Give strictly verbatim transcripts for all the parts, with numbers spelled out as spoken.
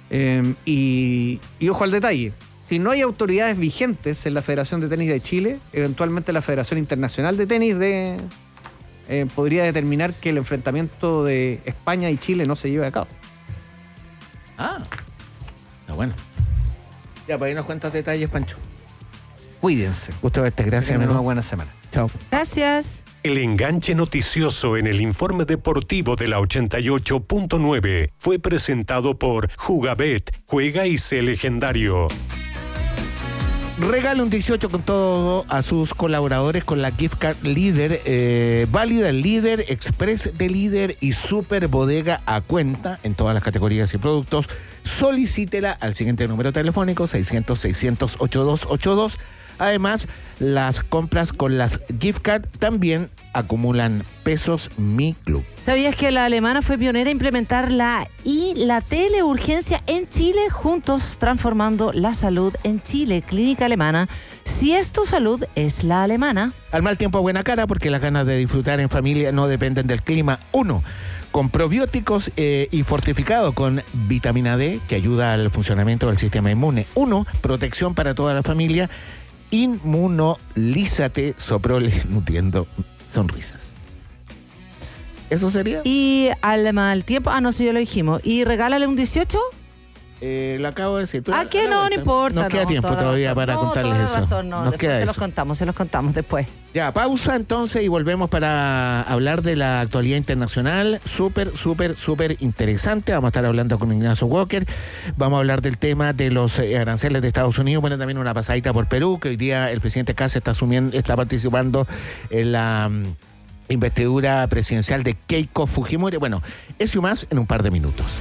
Eh, y, y ojo al detalle, si no hay autoridades vigentes en la Federación de Tenis de Chile, eventualmente la Federación Internacional de Tenis de, eh, podría determinar que el enfrentamiento de España y Chile no se lleve a cabo. Ah, está bueno. Ya, para ahí nos cuentas detalles, Pancho. Cuídense. Gusto verte, gracias. Tengan amigo. una buena semana. Chao. Gracias. El enganche noticioso en el informe deportivo de la ochenta y ocho punto nueve fue presentado por Jugabet. Juega y sé legendario. Regala un dieciocho con todo a sus colaboradores con la gift card Líder, eh, válida en Líder, Express de Líder y Super Bodega a cuenta en todas las categorías y productos. Solicítela al siguiente número telefónico seiscientos, seiscientos, ochenta y dos ochenta y dos. Además, las compras con las gift card también acumulan pesos Mi Club. ¿Sabías que la alemana fue pionera en implementar la y la teleurgencia en Chile? Juntos transformando la salud en Chile. Clínica Alemana. Si es tu salud, es la alemana. Al mal tiempo, buena cara, porque las ganas de disfrutar en familia no dependen del clima. Uno, con probióticos eh, y fortificado con vitamina D, que ayuda al funcionamiento del sistema inmune. Uno, protección para toda la familia. Inmunolízate, Soprole, nutriendo sonrisas. ¿Eso sería? Y al mal tiempo, ah, no sé, yo lo dijimos. ¿Y regálale un dieciocho? Eh, lo acabo de decir. ¿A qué? No, no importa. Nos queda no, tiempo todavía para no, contarles toda eso. Razón, no. Nos Después queda se eso. los contamos, se los contamos después. Ya, pausa entonces y volvemos para hablar de la actualidad internacional. Súper, súper, súper interesante. Vamos a estar hablando con Ignacio Walker. Vamos a hablar del tema de los eh, aranceles de Estados Unidos. Bueno, también una pasadita por Perú, que hoy día el presidente Kast está asumiendo, está participando en la um, investidura presidencial de Keiko Fujimori. Bueno, eso y más en un par de minutos.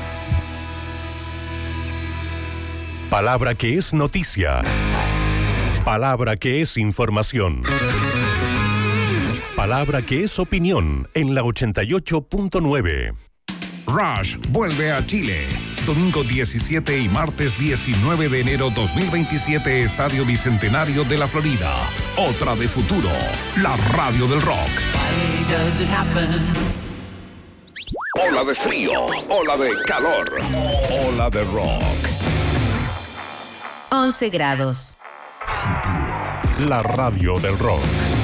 Palabra que es noticia. Palabra que es información. Palabra que es opinión en la ochenta y ocho punto nueve. Rush vuelve a Chile. Domingo diecisiete y martes diecinueve de enero dos mil veintisiete, Estadio Bicentenario de la Florida. Otra de futuro, la radio del rock. Ola de frío, ola de calor, ola de rock. once grados. La radio del rock.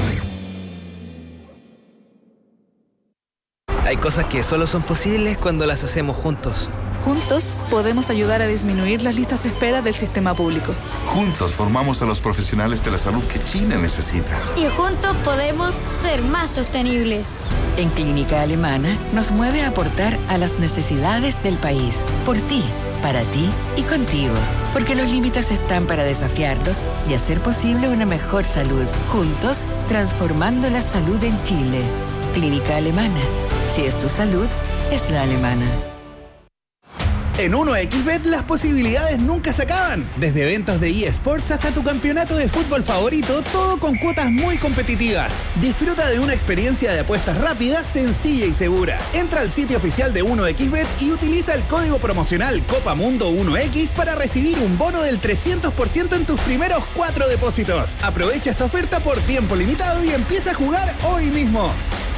Hay cosas que solo son posibles cuando las hacemos juntos. Juntos podemos ayudar a disminuir las listas de espera del sistema público. Juntos formamos a los profesionales de la salud que Chile necesita. Y juntos podemos ser más sostenibles. En Clínica Alemana nos mueve a aportar a las necesidades del país. Por ti, para ti y contigo. Porque los límites están para desafiarlos y hacer posible una mejor salud. Juntos, transformando la salud en Chile. Clínica Alemana. Si es tu salud, es la alemana. En uno equis bet las posibilidades nunca se acaban. Desde eventos de eSports hasta tu campeonato de fútbol favorito, todo con cuotas muy competitivas. Disfruta de una experiencia de apuestas rápida, sencilla y segura. Entra al sitio oficial de uno equis bet y utiliza el código promocional Copa Mundo uno equis para recibir un bono del trescientos por ciento en tus primeros cuatro depósitos. Aprovecha esta oferta por tiempo limitado y empieza a jugar hoy mismo.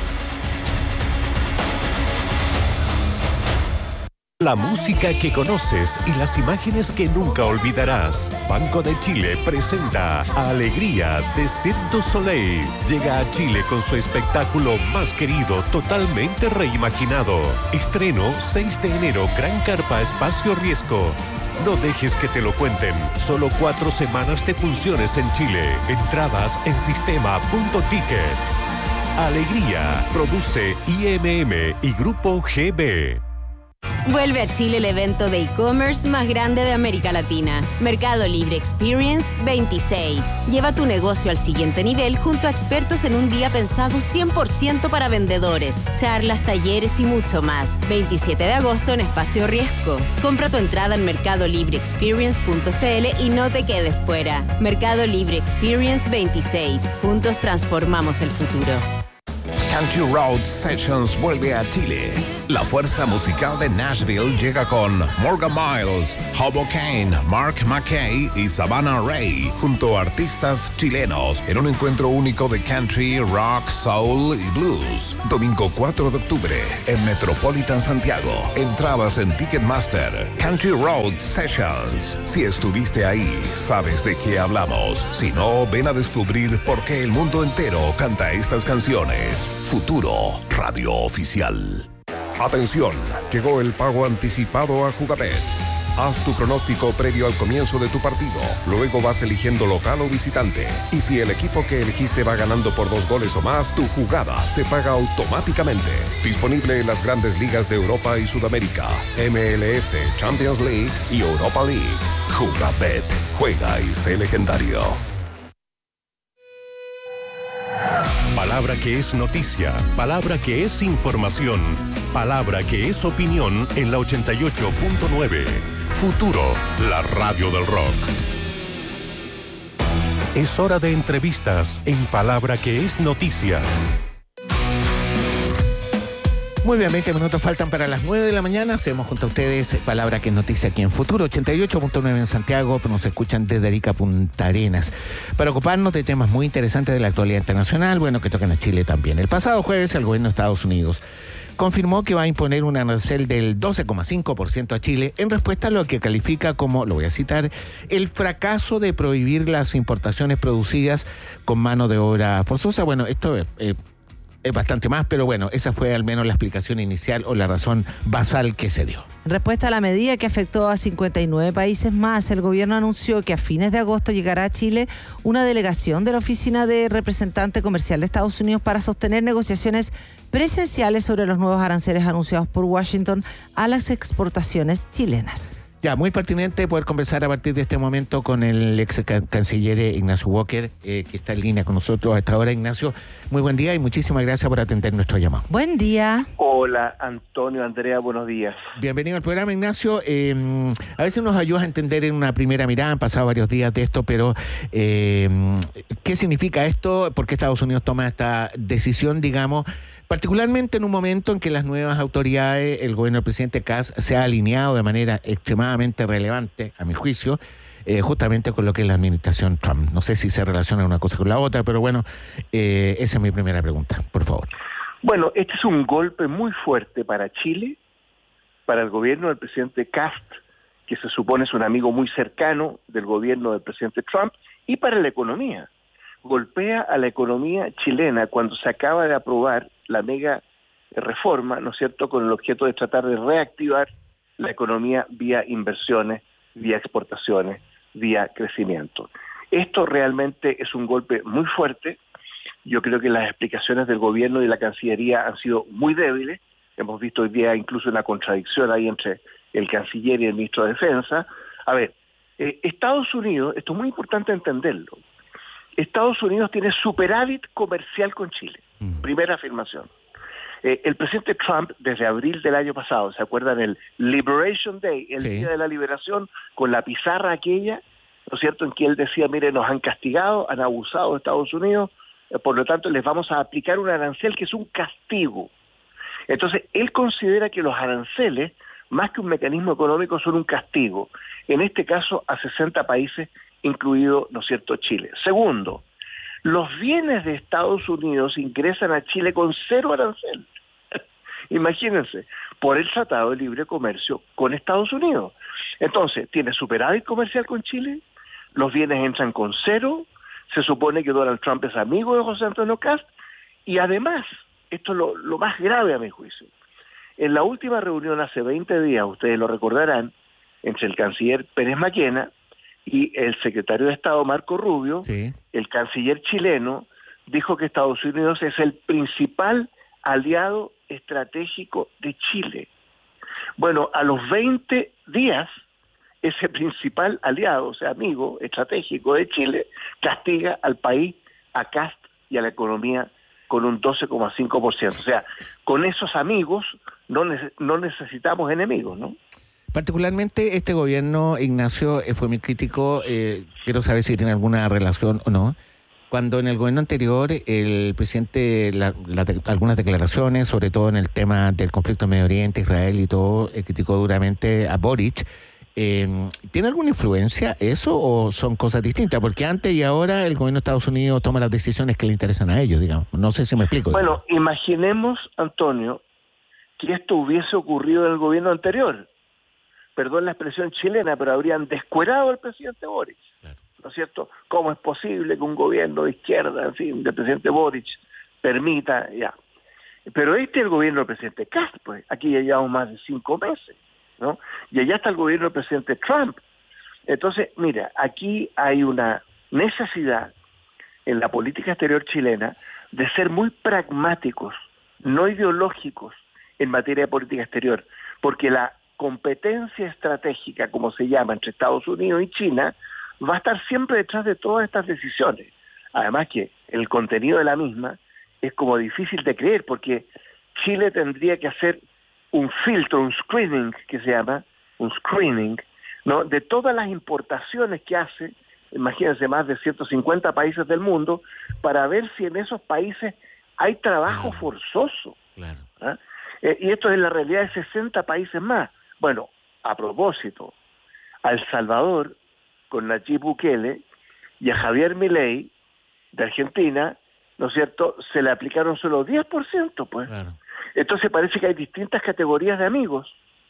La música que conoces y las imágenes que nunca olvidarás. Banco de Chile presenta Alegría de Cirque du Soleil. Llega a Chile con su espectáculo más querido, totalmente reimaginado. Estreno seis de enero, Gran Carpa Espacio Riesgo. No dejes que te lo cuenten. Solo cuatro semanas de funciones en Chile. Entradas en sistema punto ticket. Alegría. Produce I M M y Grupo G B. Vuelve a Chile el evento de e-commerce más grande de América Latina. Mercado Libre Experience veintiséis. Lleva tu negocio al siguiente nivel junto a expertos en un día pensado cien por ciento para vendedores. Charlas, talleres y mucho más. veintisiete de agosto en Espacio Riesgo. Compra tu entrada en mercado libre experience punto c l y no te quedes fuera. Mercado Libre Experience veintiséis. Juntos transformamos el futuro. Country Road Sessions vuelve a Chile. La fuerza musical de Nashville llega con Morgan Miles, Hobo Kane, Mark McKay y Savannah Ray, junto a artistas chilenos, en un encuentro único de country, rock, soul y blues. Domingo cuatro de octubre, en Metropolitan Santiago. Entradas en Ticketmaster. Country Road Sessions. Si estuviste ahí, sabes de qué hablamos. Si no, ven a descubrir por qué el mundo entero canta estas canciones. Futuro, radio oficial. Atención, llegó el pago anticipado a Jugabet. Haz tu pronóstico previo al comienzo de tu partido. Luego vas eligiendo local o visitante. Y si el equipo que elegiste va ganando por dos goles o más, tu jugada se paga automáticamente. Disponible en las grandes ligas de Europa y Sudamérica, M L S, Champions League y Europa League. Jugabet. Juega y sé legendario. Palabra que es noticia, palabra que es información, palabra que es opinión en la ochenta y ocho punto nueve. Futuro, la radio del rock. Es hora de entrevistas en Palabra que es noticia. Muy bien, veinte minutos faltan para las nueve de la mañana. Hacemos junto a ustedes Palabra que es noticia aquí en Futuro, ochenta y ocho punto nueve en Santiago, pero nos escuchan desde Arica, Punta Arenas, para ocuparnos de temas muy interesantes de la actualidad internacional, bueno, que tocan a Chile también. El pasado jueves, el gobierno de Estados Unidos confirmó que va a imponer un arancel del doce coma cinco por ciento a Chile en respuesta a lo que califica como, lo voy a citar, el fracaso de prohibir las importaciones producidas con mano de obra forzosa. Bueno, esto es... Eh, Es bastante más, pero bueno, esa fue al menos la explicación inicial o la razón basal que se dio. En respuesta a la medida que afectó a cincuenta y nueve países más, el gobierno anunció que a fines de agosto llegará a Chile una delegación de la Oficina de Representante Comercial de Estados Unidos para sostener negociaciones presenciales sobre los nuevos aranceles anunciados por Washington a las exportaciones chilenas. Ya, muy pertinente poder conversar a partir de este momento con el ex canciller Ignacio Walker, eh, que está en línea con nosotros a esta hora. Ignacio, muy buen día y muchísimas gracias por atender nuestro llamado. Buen día. Hola, Antonio, Andrea, buenos días. Bienvenido al programa, Ignacio. Eh, a veces nos ayudas a entender en una primera mirada, han pasado varios días de esto, pero eh, ¿qué significa esto? ¿Por qué Estados Unidos toma esta decisión, digamos, particularmente en un momento en que las nuevas autoridades, el gobierno del presidente Kass, se ha alineado de manera extremadamente relevante, a mi juicio, eh, justamente con lo que es la administración Trump? No sé si se relaciona una cosa con la otra, pero bueno, eh, esa es mi primera pregunta, por favor. Bueno, este es un golpe muy fuerte para Chile, para el gobierno del presidente Kass, que se supone es un amigo muy cercano del gobierno del presidente Trump, y para la economía. Golpea a la economía chilena cuando se acaba de aprobar la mega reforma, ¿no es cierto?, con el objeto de tratar de reactivar la economía vía inversiones, vía exportaciones, vía crecimiento. Esto realmente es un golpe muy fuerte. Yo creo que las explicaciones del gobierno y la Cancillería han sido muy débiles. Hemos visto hoy día incluso una contradicción ahí entre el canciller y el ministro de Defensa. A ver, eh, Estados Unidos, esto es muy importante entenderlo, Estados Unidos tiene superávit comercial con Chile. Primera afirmación. Eh, el presidente Trump, desde abril del año pasado, ¿se acuerdan? El Liberation Day, el sí. Día de la Liberación, con la pizarra aquella, ¿no es cierto?, en que él decía, mire, nos han castigado, han abusado de Estados Unidos, eh, por lo tanto les vamos a aplicar un arancel que es un castigo. Entonces, él considera que los aranceles, más que un mecanismo económico, son un castigo. En este caso, a sesenta países, incluido, ¿no es cierto?, Chile. Segundo, los bienes de Estados Unidos ingresan a Chile con cero arancel. Imagínense, por el Tratado de Libre Comercio con Estados Unidos. Entonces, tiene superávit comercial con Chile, los bienes entran con cero, se supone que Donald Trump es amigo de José Antonio Kast, y además, esto es lo, lo más grave a mi juicio, en la última reunión hace veinte días, ustedes lo recordarán, entre el canciller Pérez Maquena y el secretario de Estado Marco Rubio, sí. El canciller chileno dijo que Estados Unidos es el principal aliado estratégico de Chile. Bueno, a los veinte días, ese principal aliado, o sea, amigo estratégico de Chile, castiga al país, a Kast y a la economía con un doce coma cinco por ciento. O sea, con esos amigos no, ne- no necesitamos enemigos, ¿no? Particularmente este gobierno, Ignacio, fue muy crítico, eh, quiero saber si tiene alguna relación o no, Cuando en el gobierno anterior el presidente, la, la, algunas declaraciones, sobre todo en el tema del conflicto en Medio Oriente, Israel y todo, eh, criticó duramente a Boric. Eh, ¿Tiene alguna influencia eso o son cosas distintas? Porque antes y ahora el gobierno de Estados Unidos toma las decisiones que le interesan a ellos, digamos. No sé si me explico. Bueno, imaginemos, Antonio, que esto hubiese ocurrido en el gobierno anterior. Perdón la expresión chilena, pero habrían descuerado al presidente Boric. Claro. ¿No es cierto? ¿Cómo es posible que un gobierno de izquierda, en fin, del presidente Boric, permita, ya? Pero este es el gobierno del presidente Cast, pues. Aquí ya llevamos más de cinco meses, ¿no? Y allá está el gobierno del presidente Trump. Entonces, mira, aquí hay una necesidad en la política exterior chilena de ser muy pragmáticos, no ideológicos en materia de política exterior, porque la competencia estratégica, como se llama, entre Estados Unidos y China, va a estar siempre detrás de todas estas decisiones. Además que el contenido de la misma es como difícil de creer, porque Chile tendría que hacer un filtro, un screening, que se llama, un screening, ¿no?, de todas las importaciones que hace, imagínense, más de ciento cincuenta países del mundo, para ver si en esos países hay trabajo claro. forzoso. Claro. ¿Ah? Eh, y esto es la realidad de sesenta países más. Bueno, a propósito, a El Salvador, con Nayib Bukele, y a Javier Milei, de Argentina, ¿no es cierto?, se le aplicaron solo diez por ciento, pues. Claro. Entonces parece que hay distintas categorías de amigos.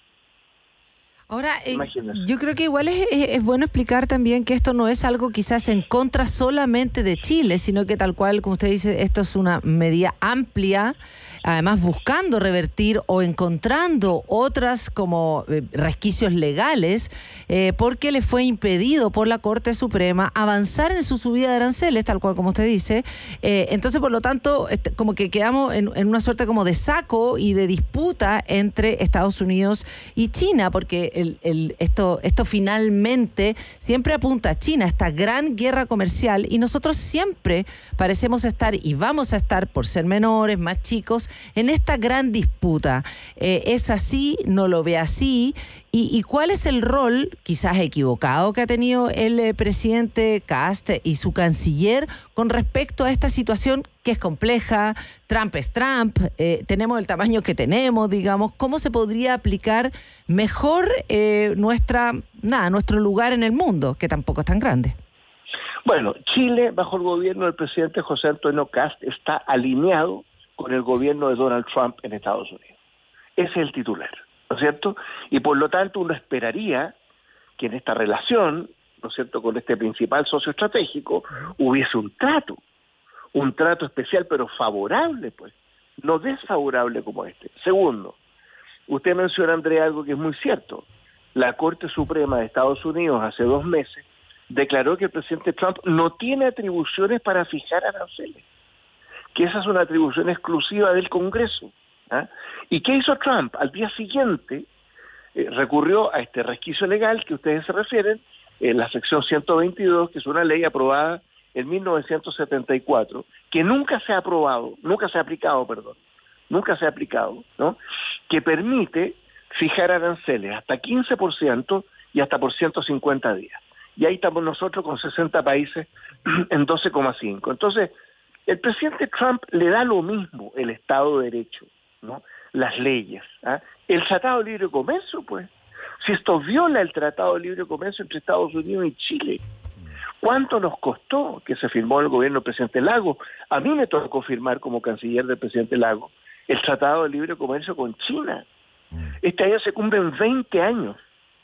Ahora, eh, yo creo que igual es, es, es bueno explicar también que esto no es algo quizás en contra solamente de Chile, sino que tal cual, como usted dice, esto es una medida amplia, además buscando revertir o encontrando otras como eh, resquicios legales, eh, porque le fue impedido por la Corte Suprema avanzar en su subida de aranceles, tal cual como usted dice. Eh, entonces, por lo tanto, este, como que quedamos en, en una suerte como de saco y de disputa entre Estados Unidos y China, porque El, el, esto, esto finalmente siempre apunta a China, esta gran guerra comercial, y nosotros siempre parecemos estar y vamos a estar, por ser menores, más chicos, en esta gran disputa. Eh, ¿Es así? ¿No lo ve así? ¿Y, y cuál es el rol, quizás equivocado, que ha tenido el eh, presidente Kast y su canciller con respecto a esta situación que es compleja? Trump es Trump, eh, tenemos el tamaño que tenemos, digamos. ¿Cómo se podría aplicar mejor eh, nuestra, nada, nuestro lugar en el mundo, que tampoco es tan grande? Bueno, Chile, bajo el gobierno del presidente José Antonio Kast, está alineado con el gobierno de Donald Trump en Estados Unidos. Ese es el titular, ¿no es cierto? Y por lo tanto uno esperaría que en esta relación, ¿no es cierto?, con este principal socio estratégico, hubiese un trato, un trato especial, pero favorable, pues, no desfavorable como este. Segundo, usted menciona, Andrea, algo que es muy cierto. La Corte Suprema de Estados Unidos hace dos meses declaró que el presidente Trump no tiene atribuciones para fijar aranceles, que esa es una atribución exclusiva del Congreso. ¿Ah? ¿Y qué hizo Trump? Al día siguiente eh, recurrió a este resquicio legal que ustedes se refieren, en la sección ciento veintidós, que es una ley aprobada en mil novecientos setenta y cuatro, que nunca se ha aprobado, nunca se ha aplicado, perdón, nunca se ha aplicado, ¿no?, que permite fijar aranceles hasta quince por ciento y hasta por ciento cincuenta días. Y ahí estamos nosotros con sesenta países en doce coma cinco. Entonces, el presidente Trump le da lo mismo el Estado de Derecho, ¿no?, las leyes, ¿ah? El Tratado de Libre Comercio, pues. Si esto viola el Tratado de Libre Comercio entre Estados Unidos y Chile, ¿cuánto nos costó que se firmó el gobierno del presidente Lagos? A mí me tocó firmar como canciller del presidente Lagos el Tratado de Libre Comercio con China. Este año se cumplen veinte años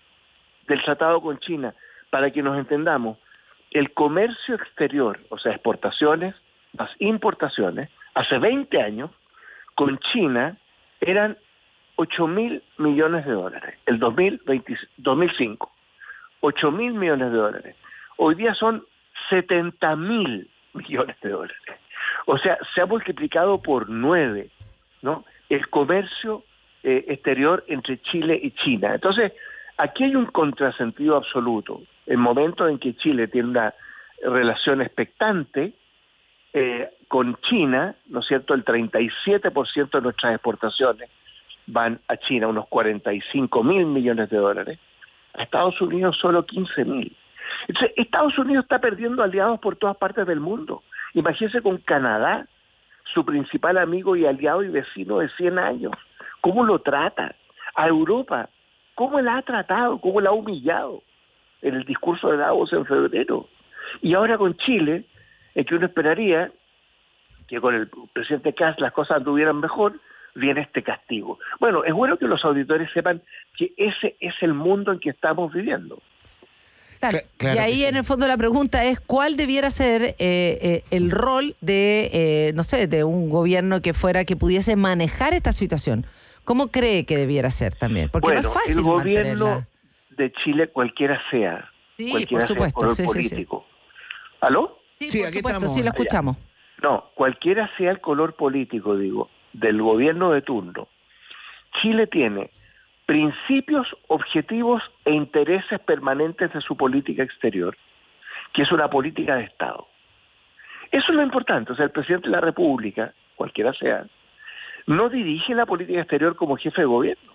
del tratado con China. Para que nos entendamos, el comercio exterior, o sea, exportaciones más importaciones, hace veinte años, con China, eran ocho mil millones de dólares. El dos mil veinte, dos mil cinco, ocho mil millones de dólares. Hoy día son setenta mil millones de dólares. O sea, se ha multiplicado por nueve, ¿no?, el comercio eh, exterior entre Chile y China. Entonces, aquí hay un contrasentido absoluto. El momento en que Chile tiene una relación expectante eh, con China, ¿no es cierto?, el treinta y siete por ciento de nuestras exportaciones van a China, unos cuarenta y cinco mil millones de dólares. A Estados Unidos solo quince mil. Entonces, Estados Unidos está perdiendo aliados por todas partes del mundo. Imagínense con Canadá, su principal amigo y aliado y vecino de cien años. ¿Cómo lo trata? A Europa, ¿cómo la ha tratado? ¿Cómo la ha humillado? En el discurso de Davos en febrero. Y ahora con Chile, en que uno esperaría que con el presidente Kast las cosas anduvieran mejor, viene este castigo. Bueno, es bueno que los auditores sepan que ese es el mundo en que estamos viviendo. Claro. Claro, y ahí sí. En el fondo la pregunta es cuál debiera ser eh, eh, el rol de, eh, no sé, de un gobierno que fuera, que pudiese manejar esta situación. ¿Cómo cree que debiera ser también? Porque bueno, no es fácil el gobierno mantenerla. de Chile, cualquiera sea, sí, cualquiera por supuesto, sea el color sí, político. Sí, sí. ¿Aló? Sí, sí, por aquí supuesto, estamos. sí, lo escuchamos. No, cualquiera sea el color político, digo, del gobierno de turno. Chile tiene principios, objetivos e intereses permanentes de su política exterior, que es una política de Estado. Eso es lo importante. O sea, el presidente de la República, cualquiera sea, no dirige la política exterior como jefe de gobierno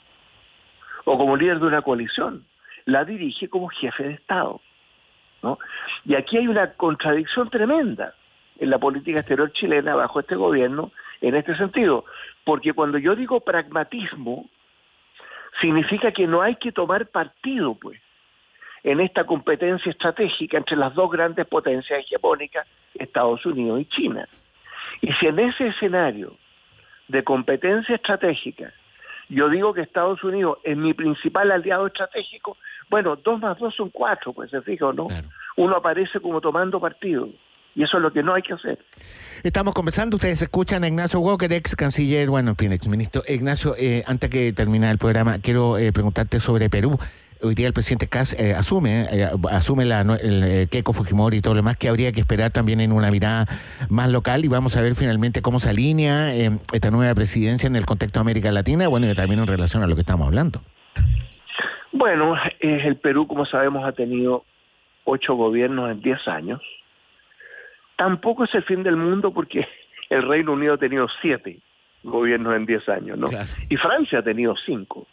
o como líder de una coalición, la dirige como jefe de Estado, ¿no? Y aquí hay una contradicción tremenda en la política exterior chilena bajo este gobierno en este sentido, porque cuando yo digo pragmatismo, significa que no hay que tomar partido, pues, en esta competencia estratégica entre las dos grandes potencias hegemónicas, Estados Unidos y China. Y si en ese escenario de competencia estratégica yo digo que Estados Unidos es mi principal aliado estratégico, bueno, dos más dos son cuatro, pues se fija o no, claro. Uno aparece como tomando partido. Y eso es lo que no hay que hacer. Estamos conversando, ustedes escuchan a Ignacio Walker, ex canciller, bueno, en fin, ex ministro. Ignacio, eh, antes que termine el programa, quiero eh, preguntarte sobre Perú. Hoy día el presidente Kast eh, asume eh, asume la, el eh, Keiko Fujimori y todo lo demás, que habría que esperar también en una mirada más local, y vamos a ver finalmente cómo se alinea eh, esta nueva presidencia en el contexto de América Latina, bueno, y también en relación a lo que estamos hablando. Bueno, eh, el Perú, como sabemos, ha tenido ocho gobiernos en diez años. Tampoco es el fin del mundo porque el Reino Unido ha tenido siete gobiernos en diez años, ¿no? Claro. Y Francia ha tenido cinco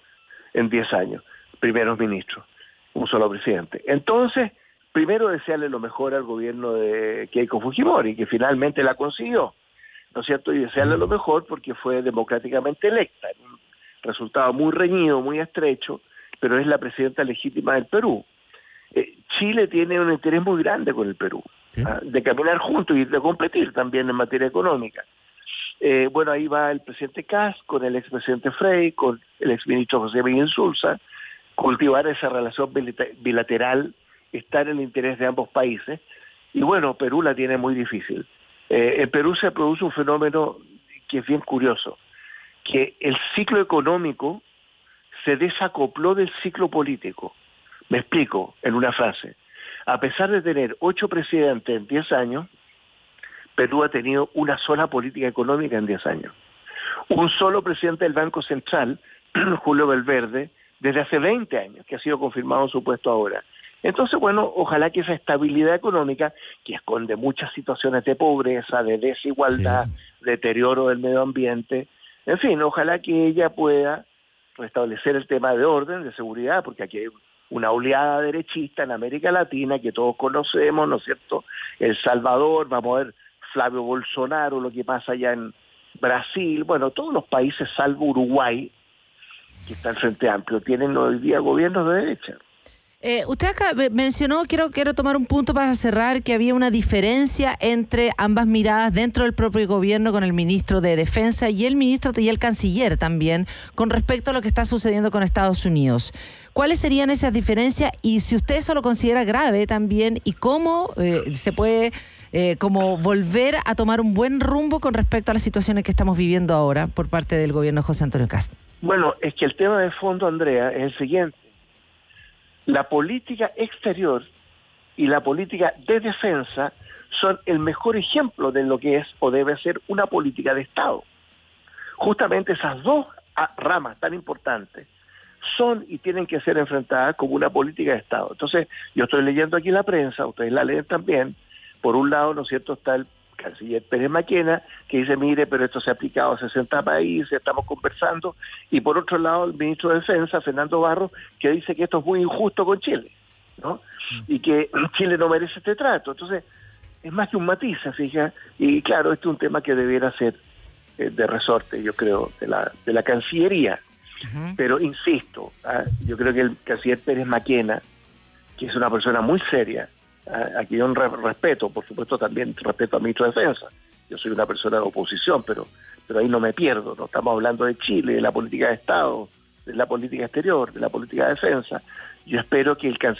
en diez años, primeros ministros, un solo presidente. Entonces, primero desearle lo mejor al gobierno de Keiko Fujimori, que finalmente la consiguió, ¿no es cierto? Y desearle lo mejor porque fue democráticamente electa, en un resultado muy reñido, muy estrecho, pero es la presidenta legítima del Perú. Eh, Chile tiene un interés muy grande con el Perú. ¿Sí? De caminar juntos y de competir también en materia económica. Eh, bueno, ahí va el presidente Kast con el expresidente Frey, con el exministro José Miguel Insulza, cultivar esa relación bilateral, estar en el interés de ambos países. Y bueno, Perú la tiene muy difícil. Eh, en Perú se produce un fenómeno que es bien curioso, que el ciclo económico se desacopló del ciclo político. Me explico en una frase. A pesar de tener ocho presidentes en diez años, Perú ha tenido una sola política económica en diez años. Un solo presidente del Banco Central, Julio Valverde, desde hace veinte años, que ha sido confirmado en su puesto ahora. Entonces, bueno, ojalá que esa estabilidad económica, que esconde muchas situaciones de pobreza, de desigualdad, sí. deterioro del medio ambiente, en fin, ojalá que ella pueda restablecer el tema de orden, de seguridad, porque aquí hay una oleada derechista en América Latina que todos conocemos, ¿no es cierto? El Salvador, vamos a ver Flavio Bolsonaro, lo que pasa allá en Brasil, bueno, todos los países salvo Uruguay, que está al Frente Amplio, tienen hoy día gobiernos de derecha. Eh, usted acá mencionó, quiero, quiero tomar un punto para cerrar, que había una diferencia entre ambas miradas dentro del propio gobierno con el ministro de Defensa y el ministro y el canciller también, con respecto a lo que está sucediendo con Estados Unidos. ¿Cuáles serían esas diferencias y si usted eso lo considera grave también y cómo eh, se puede eh, como volver a tomar un buen rumbo con respecto a las situaciones que estamos viviendo ahora por parte del gobierno de José Antonio Kast? Bueno, es que el tema de fondo, Andrea, es el siguiente. La política exterior y la política de defensa son el mejor ejemplo de lo que es o debe ser una política de Estado. Justamente esas dos ramas tan importantes son y tienen que ser enfrentadas como una política de Estado. Entonces, yo estoy leyendo aquí la prensa, ustedes la leen también. Por un lado, ¿no es cierto?, está el canciller Pérez Maquena, que dice, mire, pero esto se ha aplicado a sesenta países, estamos conversando, y por otro lado el ministro de Defensa, Fernando Barros, que dice que esto es muy injusto con Chile, ¿no? Y que Chile no merece este trato. Entonces, es más que un matiz, ¿se fija? Y claro, este es un tema que debiera ser eh, de resorte, yo creo, de la, de la Cancillería. Uh-huh. Pero insisto, ¿ah? yo creo que el canciller Pérez Maquena, que es una persona muy seria, ¿ah? a quien yo re- respeto, por supuesto también respeto al ministro de Defensa. Yo soy una persona de oposición, pero, pero ahí no me pierdo. No estamos hablando de Chile, de la política de Estado, de la política exterior, de la política de defensa. Yo espero que el canciller